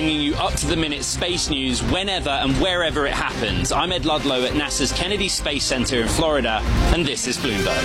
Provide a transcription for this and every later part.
bringing you up-to-the-minute space news whenever and wherever it happens. I'm Ed Ludlow at NASA's Kennedy Space Center in Florida, and this is Bloomberg.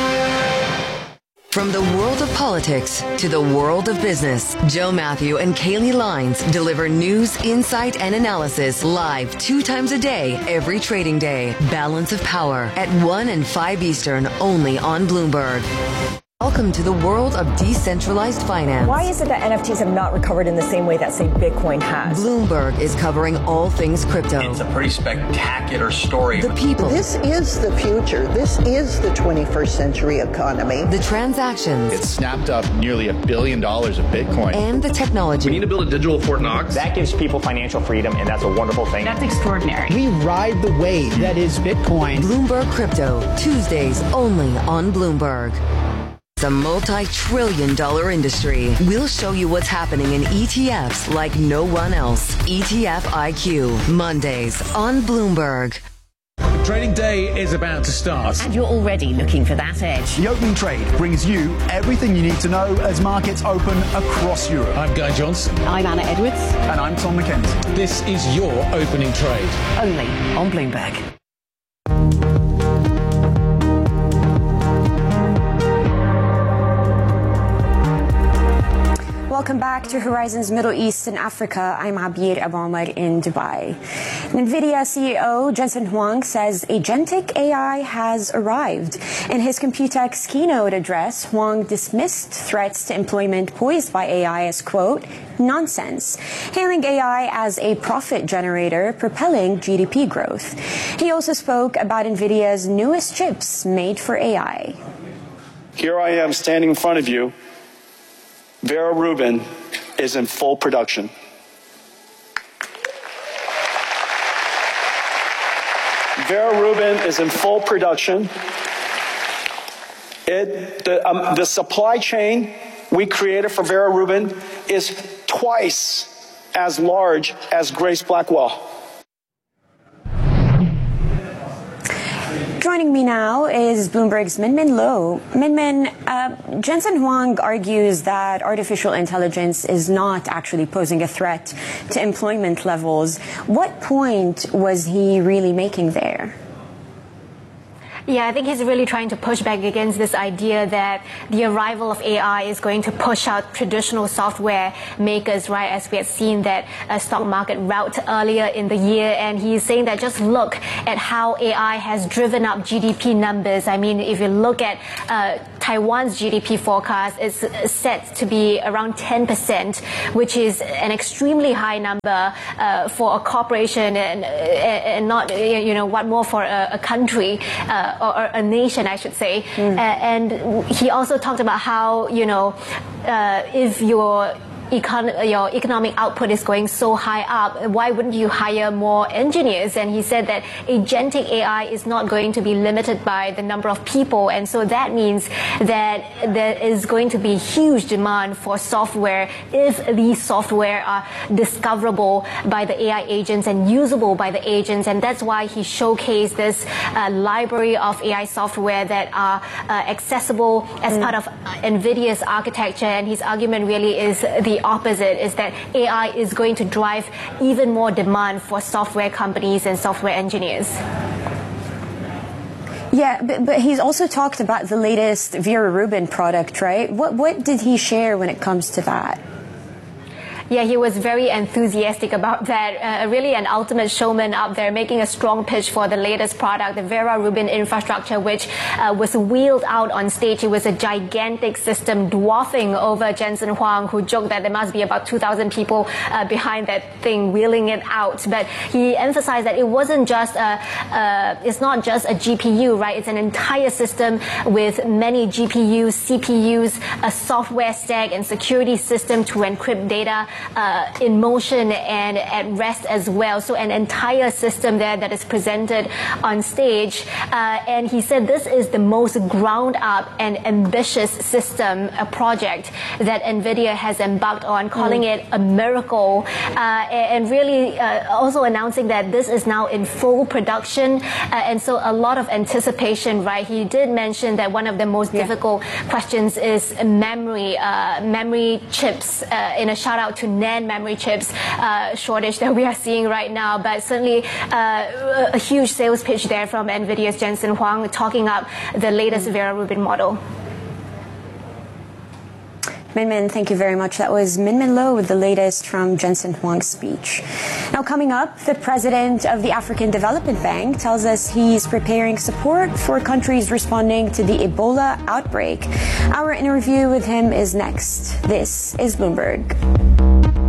From the world of politics to the world of business, Joe Matthew and Kaylee Lines deliver news, insight, and analysis live 2 times a day, every trading day. Balance of Power at 1 and 5 Eastern, only on Bloomberg. Welcome to the world of decentralized finance. Why is it that NFTs have not recovered in the same way that, say, Bitcoin has? Bloomberg is covering all things crypto. It's a pretty spectacular story. The people. This is the future. This is the 21st century economy. The transactions. It snapped up nearly $1 billion of Bitcoin. And the technology. We need to build a digital Fort Knox. That gives people financial freedom, and that's a wonderful thing. That's extraordinary. We ride the wave that is Bitcoin. Bloomberg Crypto, Tuesdays only on Bloomberg. It's a multi-trillion-dollar industry. We'll show you what's happening in ETFs like no one else. ETF IQ, Mondays on Bloomberg. Trading day is about to start. And you're already looking for that edge. The Opening Trade brings you everything you need to know as markets open across Europe. I'm Guy Johnson. I'm Anna Edwards. And I'm Tom McKenzie. This is your Opening Trade. Only on Bloomberg. Welcome back to Horizons Middle East and Africa. I'm Abir Abomar in Dubai. NVIDIA CEO Jensen Huang says agentic AI has arrived. In his Computex keynote address, Huang dismissed threats to employment posed by AI as, quote, nonsense, hailing AI as a profit generator propelling GDP growth. He also spoke about NVIDIA's newest chips made for AI. Here I am standing in front of you. Vera Rubin is in full production. Vera Rubin is in full production. The supply chain we created for Vera Rubin is twice as large as Grace Blackwell. Joining me now is Bloomberg's Minmin Lo. Minmin, Jensen Huang argues that artificial intelligence is not actually posing a threat to employment levels. What point was he really making there? Yeah, I think he's really trying to push back against this idea that the arrival of AI is going to push out traditional software makers, right, as we had seen that stock market rout earlier in the year. And he's saying that just look at how AI has driven up GDP numbers. I mean, if you look at Taiwan's GDP forecast, it's set to be around 10%, which is an extremely high number for a corporation and not, what more for a country. Or a nation, I should say. And he also talked about how, if your economic output is going so high up, why wouldn't you hire more engineers? And he said that agentic AI is not going to be limited by the number of people. And so that means that there is going to be huge demand for software if these software are discoverable by the AI agents and usable by the agents. And that's why he showcased this library of AI software that are accessible as part of NVIDIA's architecture. And his argument really is the opposite, is that AI is going to drive even more demand for software companies and software engineers. Yeah, but he's also talked about the latest Vera Rubin product, right? What did he share when it comes to that? Yeah, he was very enthusiastic about that. Really an ultimate showman up there, making a strong pitch for the latest product, the Vera Rubin infrastructure, which was wheeled out on stage. It was a gigantic system dwarfing over Jensen Huang, who joked that there must be about 2,000 people behind that thing wheeling it out. But he emphasized that it wasn't just it's not just a GPU, right? It's an entire system with many GPUs, CPUs, a software stack, and security system to encrypt data in motion and at rest as well. So an entire system there that is presented on stage. And he said this is the most ground up and ambitious system, a project that NVIDIA has embarked on, calling it a miracle, and really also announcing that this is now in full production. And so a lot of anticipation, right? He did mention that one of the most difficult questions is memory chips, in a shout out to NAND memory chips shortage that we are seeing right now. But certainly a huge sales pitch there from NVIDIA's Jensen Huang talking up the latest Vera Rubin model. Min, thank you very much. That was Min Lo with the latest from Jensen Huang's speech. Now coming up, the president of the African Development Bank tells us he's preparing support for countries responding to the Ebola outbreak. Our interview with him is next. This is Bloomberg.